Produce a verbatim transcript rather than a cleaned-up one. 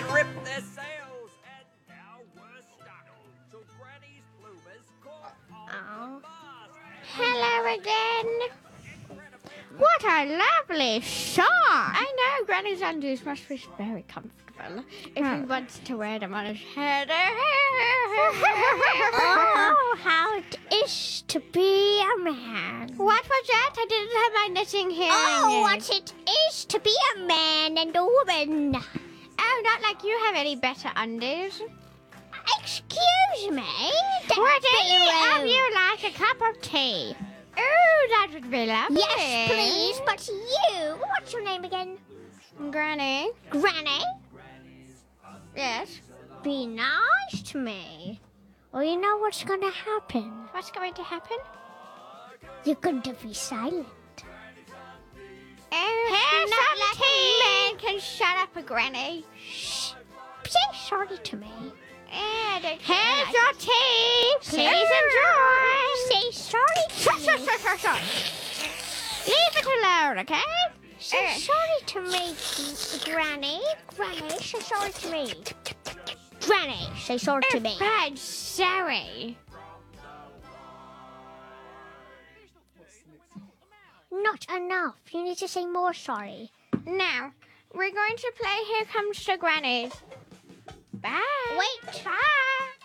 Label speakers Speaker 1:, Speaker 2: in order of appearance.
Speaker 1: ripped their sails, and now we're stuck. So Granny's bloomers caught on
Speaker 2: Oh.
Speaker 1: the mast.
Speaker 2: Hello again.
Speaker 3: What a lovely song! I know Granny's undies must be very comfortable if he wants to wear them on his head.
Speaker 2: Oh, how it is to be a man.
Speaker 3: What was that? I didn't have my knitting here.
Speaker 2: Oh, what it is to be a man and a woman.
Speaker 3: Oh, not like you have any better undies.
Speaker 2: Excuse me.
Speaker 3: Would any of
Speaker 2: Rude.
Speaker 3: you like a cup of tea? Oh, that would be lovely.
Speaker 2: Yes, please. But you, what's your name again?
Speaker 3: Granny.
Speaker 2: Granny?
Speaker 3: Yes.
Speaker 2: Be nice to me. Or you know what's going to happen.
Speaker 3: What's going to happen?
Speaker 2: You're going to be silent.
Speaker 3: Oh,
Speaker 2: Here's
Speaker 3: not
Speaker 2: some
Speaker 3: like
Speaker 2: tea.
Speaker 3: a man can shut up a granny.
Speaker 2: Shh. Say sorry to me.
Speaker 3: Eh, I don't
Speaker 2: Here's
Speaker 3: like
Speaker 2: your
Speaker 3: it.
Speaker 2: tea.
Speaker 3: Please
Speaker 2: Say sorry to
Speaker 3: Shush,
Speaker 2: me.
Speaker 3: shush, shush, shush, shush. Leave it alone, okay?
Speaker 2: Say
Speaker 3: Eh.
Speaker 2: sorry to me, G- Granny. Granny, say sorry to me. Granny, say sorry to me.
Speaker 3: I'm sorry.
Speaker 2: Not enough. You need to say more sorry.
Speaker 3: Now, we're going to play Here Comes the Grannies. Bye.
Speaker 2: Wait. Bye.